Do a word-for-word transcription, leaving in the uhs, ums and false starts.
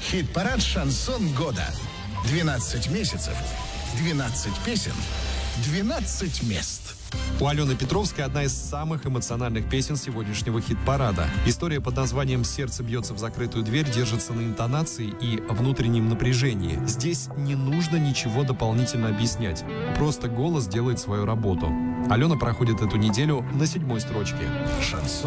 Хит-парад «Шансон года». двенадцать месяцев, двенадцать песен, двенадцать мест. У Алены Петровской одна из самых эмоциональных песен сегодняшнего хит-парада. История под названием «Сердце бьется в закрытую дверь» держится на интонации и внутреннем напряжении. Здесь не нужно ничего дополнительно объяснять. Просто голос делает свою работу. Алена проходит эту неделю на седьмой строчке. Шансон.